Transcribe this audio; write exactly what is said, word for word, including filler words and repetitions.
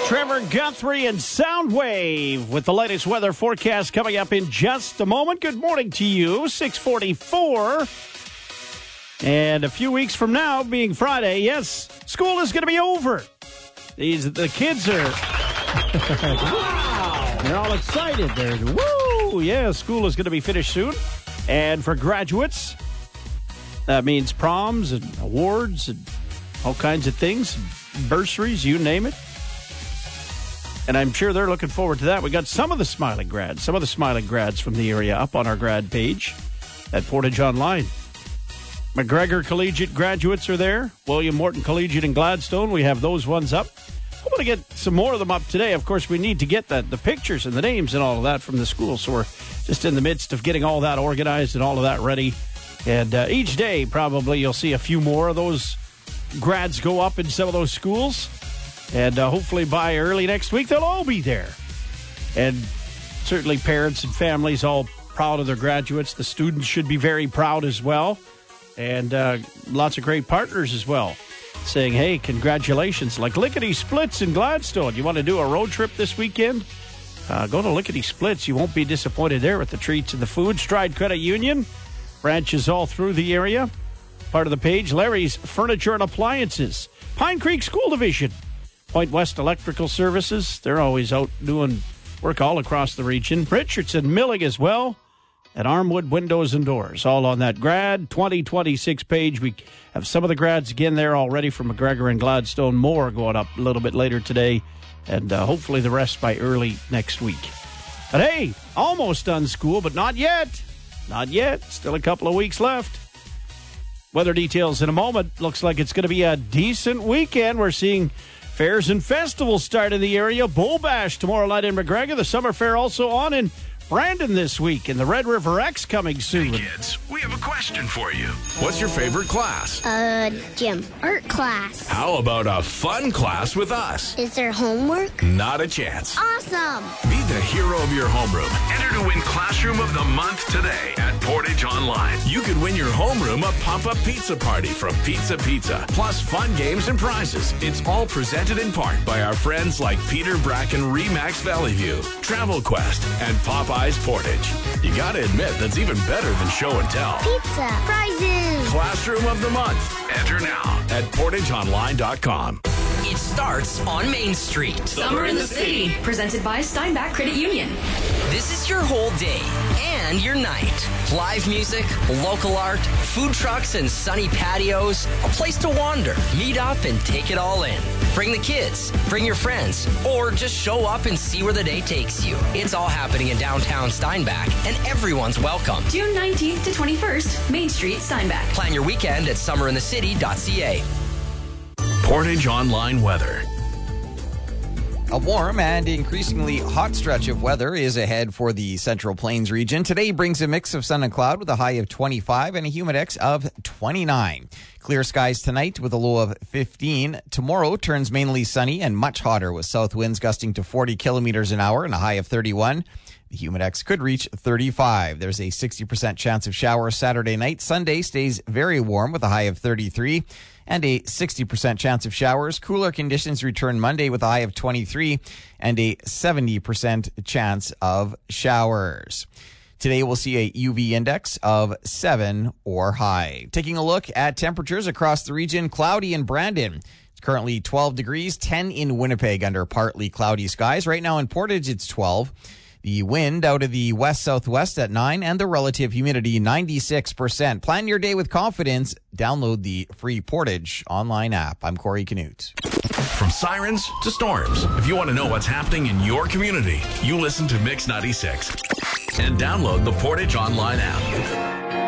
Trevor Guthrie and Soundwave with the latest weather forecast coming up in just a moment. Good morning to you, six forty-four. And a few weeks from now, being Friday, yes, school is going to be over. These the kids are wow. They're all excited. They're woo! Yeah, school is going to be finished soon. And for graduates, that means proms and awards and all kinds of things, bursaries, you name it. And I'm sure they're looking forward to that. We got some of the smiling grads, some of the smiling grads from the area up on our grad page at Portage Online. McGregor Collegiate graduates are there. William Morton Collegiate in Gladstone. We have those ones up. I'm going to get some more of them up today. Of course, we need to get the, the pictures and the names and all of that from the school. So we're just in the midst of getting all that organized and all of that ready. And uh, each day, probably, you'll see a few more of those grads go up in some of those schools. And uh, hopefully by early next week, they'll all be there. And certainly parents and families all proud of their graduates. The students should be very proud as well. And uh, lots of great partners as well saying, hey, congratulations. Like Lickety Splits in Gladstone. You want to do a road trip this weekend? Uh, go to Lickety Splits. You won't be disappointed there with the treats and the food. Stride Credit Union. Branches all through the area. Part of the page, Larry's Furniture and Appliances. Pine Creek School Division. Point West Electrical Services, they're always out doing work all across the region. Richardson Milling as well, and Armwood Windows and Doors, all on that grad twenty twenty-six page. We have some of the grads again there already from McGregor and Gladstone. More going up a little bit later today, and uh, hopefully the rest by early next week. But hey, almost done school, but not yet. Not yet. Still a couple of weeks left. Weather details in a moment. Looks like it's going to be a decent weekend. We're seeing fairs and festivals start in the area. Bull Bash tomorrow night in McGregor. The summer fair also on in Brandon this week. And the Red River X coming soon. Hey kids, we have a question for you. What's your favorite class? Uh, gym. Art class. How about a fun class with us? Is there homework? Not a chance. Awesome. Be the hero of your homeroom. Enter to win Classroom of the Month today at Portage Online. You could win your homeroom a pop-up pizza party from Pizza Pizza, plus fun games and prizes. It's all presented in part by our friends like Peter Bracken, Remax Valley View, Travel Quest, and Popeyes Portage. You gotta admit, that's even better than show and tell. Pizza. Prizes. Classroom of the Month. Enter now at portage online dot com. It starts on Main Street. Summer in the City, presented by Steinbach Credit Union. This is your whole day and your night. Live music, local art, food trucks and sunny patios, a place to wander, meet up and take it all in. Bring the kids, bring your friends, or just show up and see where the day takes you. It's all happening in downtown Steinbach, and everyone's welcome. June nineteenth to twenty-first, Main Street, Steinbach. Plan your weekend at summer in the city dot c a. Portage Online weather. A warm and increasingly hot stretch of weather is ahead for the Central Plains region. Today brings a mix of sun and cloud with a high of twenty-five and a humidex of twenty-nine. Clear skies tonight with a low of fifteen. Tomorrow turns mainly sunny and much hotter with south winds gusting to forty kilometers an hour and a high of thirty-one. The humidex could reach thirty-five. There's a sixty percent chance of showers Saturday night. Sunday stays very warm with a high of thirty-three. And a sixty percent chance of showers. Cooler conditions return Monday with a high of twenty-three and a seventy percent chance of showers. Today we'll see a U V index of seven or high. Taking a look at temperatures across the region, cloudy in Brandon. It's currently twelve degrees, ten in Winnipeg under partly cloudy skies. Right now in Portage it's twelve. The wind out of the west-southwest at nine and the relative humidity ninety-six percent. Plan your day with confidence. Download the free Portage online app. I'm Corey Canute. From sirens to storms, if you want to know what's happening in your community, you listen to Mix ninety-six and download the Portage Online app.